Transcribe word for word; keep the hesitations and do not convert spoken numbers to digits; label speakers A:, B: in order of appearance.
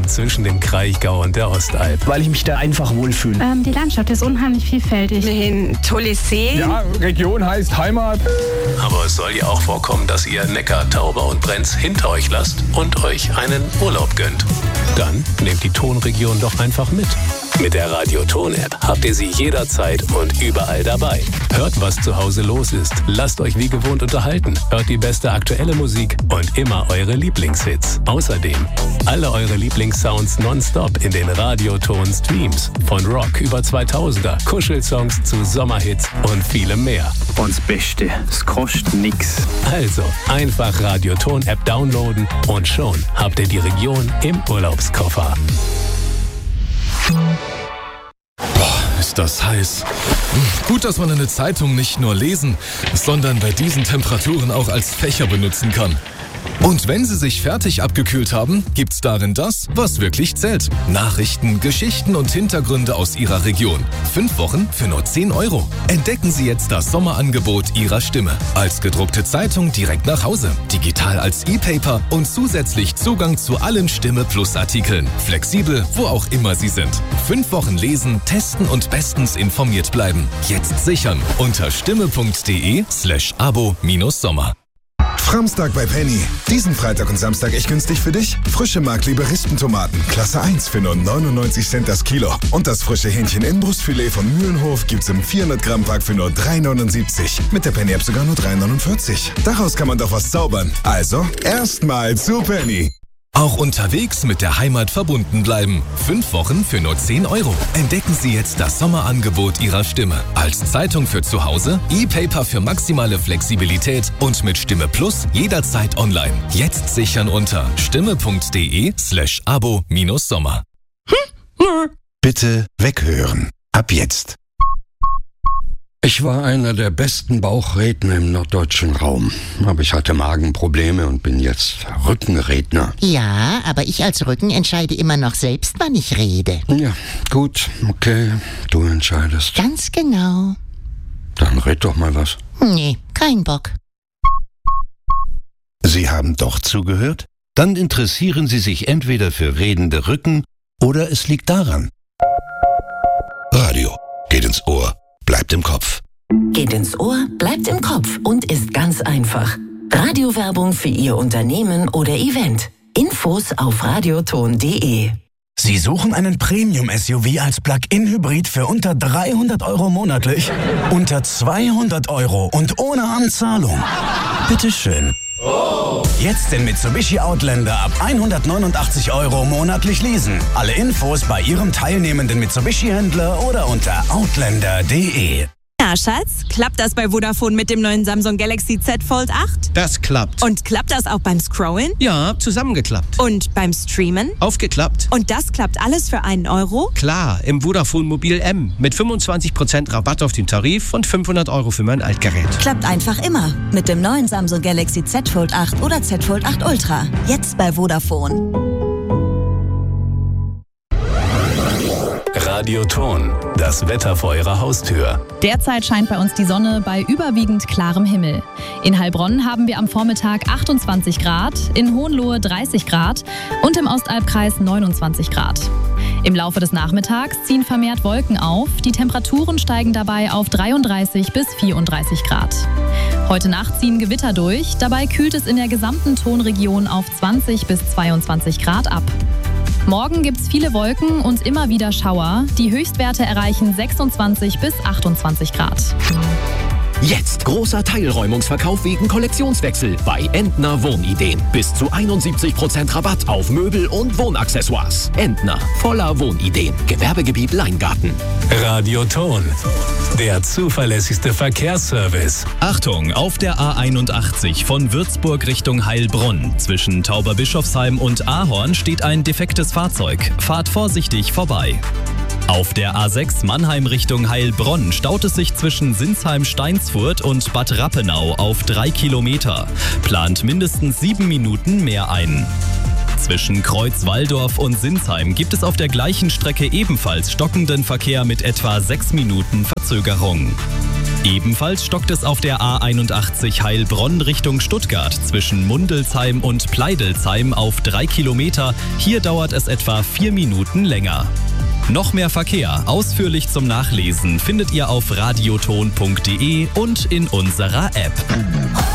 A: Liegen zwischen dem Kraichgau und der Ostalb.
B: Weil ich mich da einfach wohlfühle.
C: Ähm, die Landschaft ist unheimlich vielfältig.
D: Ein tolles See.
E: Ja, Region heißt Heimat.
A: Aber es soll ja auch vorkommen, dass ihr Neckar, Tauber und Brenz hinter euch lasst und euch einen Urlaub gönnt. Dann nehmt die Tonregion doch einfach mit. Mit der Radio-Ton-App habt ihr sie jederzeit und überall dabei. Hört, was zu Hause los ist. Lasst euch wie gewohnt unterhalten. Hört die beste aktuelle Musik und immer eure Lieblingshits. Außerdem alle eure Lieblingssounds nonstop in den Radio-Ton-Streams. Von Rock über zweitausender, Kuschelsongs zu Sommerhits und vielem mehr.
B: Und das Beste, es kostet nix.
A: Also einfach Radio-Ton-App downloaden und schon habt ihr die Region im Urlaubskoffer.
F: Boah, ist das heiß. Gut, dass man eine Zeitung nicht nur lesen, sondern bei diesen Temperaturen auch als Fächer benutzen kann. Und wenn Sie sich fertig abgekühlt haben, gibt's darin das, was wirklich zählt. Nachrichten, Geschichten und Hintergründe aus Ihrer Region. Fünf Wochen für nur zehn Euro. Entdecken Sie jetzt das Sommerangebot Ihrer Stimme. Als gedruckte Zeitung direkt nach Hause, digital als E-Paper und zusätzlich Zugang zu allen Stimme-Plus-Artikeln. Flexibel, wo auch immer Sie sind. Fünf Wochen lesen, testen und bestens informiert bleiben. Jetzt sichern unter stimme.de slash abo minus Sommer.
G: Framstag bei Penny. Diesen Freitag und Samstag echt günstig für dich. Frische Markliebe Rispentomaten, Klasse eins für nur neunundneunzig Cent das Kilo. Und das frische Hähnchen Inbrustfilet von Mühlenhof gibt's im vierhundert Gramm Pack für nur drei neunundsiebzig. Mit der Penny App sogar nur drei neunundvierzig. Daraus kann man doch was zaubern. Also, erstmal zu Penny.
F: Auch unterwegs mit der Heimat verbunden bleiben. Fünf Wochen für nur zehn Euro. Entdecken Sie jetzt das Sommerangebot Ihrer Stimme. Als Zeitung für zu Hause, E-Paper für maximale Flexibilität und mit Stimme Plus jederzeit online. Jetzt sichern unter stimme.de slash abo minus Sommer.
H: Bitte weghören. Ab jetzt.
I: Ich war einer der besten Bauchredner im norddeutschen Raum. Aber ich hatte Magenprobleme und bin jetzt Rückenredner.
J: Ja, aber ich als Rücken entscheide immer noch selbst, wann ich rede.
I: Ja, gut, okay, du entscheidest.
J: Ganz genau.
I: Dann red doch mal was.
J: Nee, kein Bock.
H: Sie haben doch zugehört? Dann interessieren Sie sich entweder für redende Rücken oder es liegt daran. Radio geht ins Ohr. Bleibt im Kopf.
K: Geht ins Ohr, bleibt im Kopf und ist ganz einfach. Radiowerbung für Ihr Unternehmen oder Event. Infos auf radioton punkt de.
L: Sie suchen einen Premium-S U V als Plug-in-Hybrid für unter dreihundert Euro monatlich? Unter zweihundert Euro und ohne Anzahlung? Bitteschön. Oh. Jetzt den Mitsubishi Outlander ab hundertneunundachtzig Euro monatlich leasen. Alle Infos bei Ihrem teilnehmenden Mitsubishi-Händler oder unter outlander punkt de.
M: Na, Schatz, klappt das bei Vodafone mit dem neuen Samsung Galaxy Z Fold acht?
N: Das klappt.
M: Und klappt das auch beim Scrollen?
N: Ja, zusammengeklappt.
M: Und beim Streamen?
N: Aufgeklappt.
M: Und das klappt alles für einen Euro?
N: Klar, im Vodafone Mobil M. Mit fünfundzwanzig Prozent Rabatt auf den Tarif und fünfhundert Euro für mein Altgerät.
O: Klappt einfach immer. Mit dem neuen Samsung Galaxy Z Fold acht oder Z Fold acht Ultra. Jetzt bei Vodafone.
A: Radioton, das Wetter vor Ihrer Haustür.
P: Derzeit scheint bei uns die Sonne bei überwiegend klarem Himmel. In Heilbronn haben wir am Vormittag achtundzwanzig Grad, in Hohenlohe dreißig Grad und im Ostalbkreis neunundzwanzig Grad. Im Laufe des Nachmittags ziehen vermehrt Wolken auf. Die Temperaturen steigen dabei auf dreiunddreißig bis vierunddreißig Grad. Heute Nacht ziehen Gewitter durch. Dabei kühlt es in der gesamten Tonregion auf zwanzig bis zweiundzwanzig Grad ab. Morgen gibt's viele Wolken und immer wieder Schauer. Die Höchstwerte erreichen sechsundzwanzig bis achtundzwanzig Grad.
Q: Jetzt großer Teilräumungsverkauf wegen Kollektionswechsel bei Entner Wohnideen. Bis zu einundsiebzig Prozent Rabatt auf Möbel und Wohnaccessoires. Entner, voller Wohnideen. Gewerbegebiet Leingarten.
A: Radioton, der zuverlässigste Verkehrsservice.
R: Achtung, auf der A einundachtzig von Würzburg Richtung Heilbronn. Zwischen Tauberbischofsheim und Ahorn steht ein defektes Fahrzeug. Fahrt vorsichtig vorbei. Auf der A sechs Mannheim Richtung Heilbronn staut es sich zwischen Sinsheim-Steinsfurt und Bad Rappenau auf drei Kilometer. Plant mindestens sieben Minuten mehr ein. Zwischen Kreuz-Walldorf und Sinsheim gibt es auf der gleichen Strecke ebenfalls stockenden Verkehr mit etwa sechs Minuten Verzögerung. Ebenfalls stockt es auf der A einundachtzig Heilbronn Richtung Stuttgart zwischen Mundelsheim und Pleidelsheim auf drei Kilometer. Hier dauert es etwa vier Minuten länger. Noch mehr Verkehr, ausführlich zum Nachlesen, findet ihr auf radioton punkt de und in unserer App.